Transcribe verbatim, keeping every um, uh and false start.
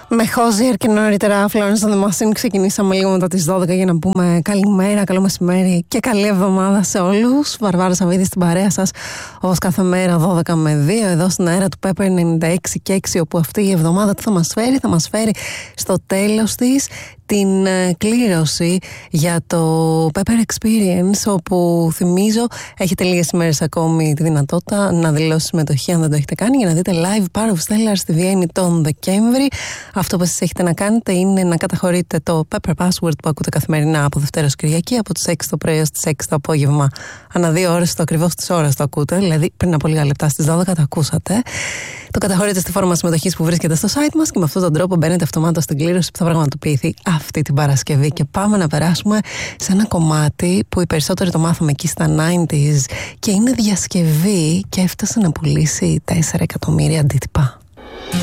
Με Χόζιερ και νωρίτερα Florence and the Machine ξεκινήσαμε λίγο μετά τις δώδεκα για να πούμε καλημέρα, καλό μεσημέρι και καλή εβδομάδα σε όλους. Βαρβάρα Σαββίδη στην παρέα σας, όπως κάθε μέρα δώδεκα με δύο, εδώ στην αέρα του Pepper ενενήντα έξι και έξι, όπου αυτή η εβδομάδα τι θα μας φέρει, θα μας φέρει στο τέλος της την uh, κλήρωση για το Pepper Experience, όπου θυμίζω έχετε λίγες ημέρες ακόμη τη δυνατότητα να δηλώσετε συμμετοχή αν δεν το έχετε κάνει, για να δείτε live Power of Stellar στη Βιέννη τον Δεκέμβρη. Αυτό που εσείς έχετε να κάνετε είναι να καταχωρείτε το Pepper Password που ακούτε καθημερινά από Δευτέρα ως Κυριακή, από τις έξι το πρωί ως τις έξι το απόγευμα. Ανά δύο ώρες το ακριβώς της ώρας το ακούτε, δηλαδή πριν από λίγα λεπτά στις δώδεκα το ακούσατε. Το καταχωρείτε στη φόρμα συμμετοχής που βρίσκεται στο site μας και με αυτόν τον τρόπο μπαίνετε αυτομάτως στην κλήρωση που θα πραγματοποιηθεί αυτή την Παρασκευή. Και πάμε να περάσουμε σε ένα κομμάτι που οι περισσότεροι το μάθαμε εκεί στα ενενήντα και είναι διασκευή και έφτασε να πουλήσει τέσσερα εκατομμύρια αντίτυπα.